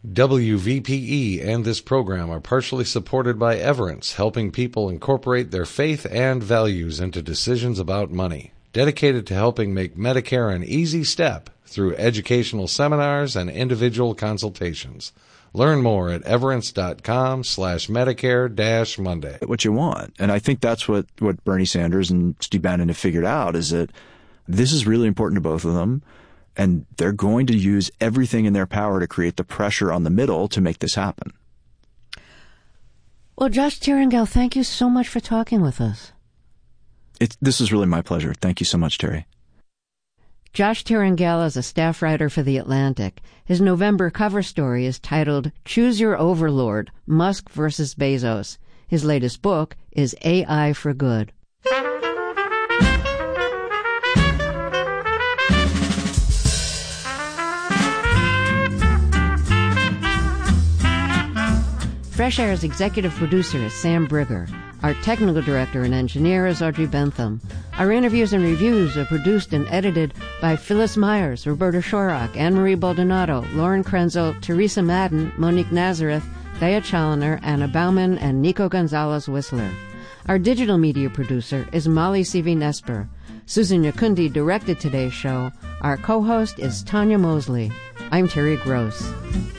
WVPE and this program are partially supported by Everence, helping people incorporate their faith and values into decisions about money, dedicated to helping make Medicare an easy step through educational seminars and individual consultations. Learn more at everence.com/Medicare-Monday. What you want. And I think that's what Bernie Sanders and Steve Bannon have figured out, is that this is really important to both of them. And they're going to use everything in their power to create the pressure on the middle to make this happen. Well, Josh Tiringale, thank you so much for talking with us. This is really my pleasure. Thank you so much, Terry. Josh Tiringale is a staff writer for The Atlantic. His November cover story is titled Choose Your Overlord, Musk versus Bezos. His latest book is AI for Good. Fresh Air's executive producer is Sam Brigger. Our technical director and engineer is Audrey Bentham. Our interviews and reviews are produced and edited by Phyllis Myers, Roberta Shorrock, Anne-Marie Baldonado, Lauren Krenzel, Teresa Madden, Monique Nazareth, Thea Challoner, Anna Bauman, and Nico Gonzalez-Whistler. Our digital media producer is Molly Seavey-Nesper. Susan Yakundi directed today's show. Our co-host is Tanya Mosley. I'm Terry Gross.